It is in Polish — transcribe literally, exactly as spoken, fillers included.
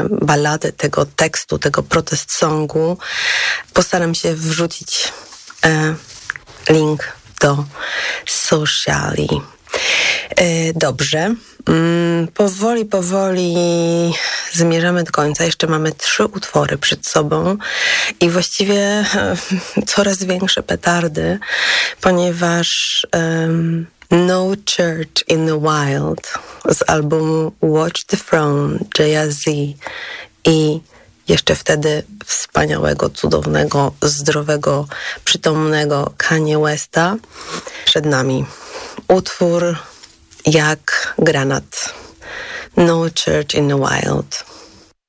ballady, tego tekstu, tego protest songu. Postaram się wrzucić e, link do sociali. E, dobrze. Mm, powoli, powoli zmierzamy do końca. Jeszcze mamy trzy utwory przed sobą i właściwie e, coraz większe petardy, ponieważ um, No Church in the Wild z albumu Watch the Throne, Jay-Z i jeszcze wtedy wspaniałego, cudownego, zdrowego, przytomnego Kanye Westa. Przed nami utwór jak granat. No Church in the Wild.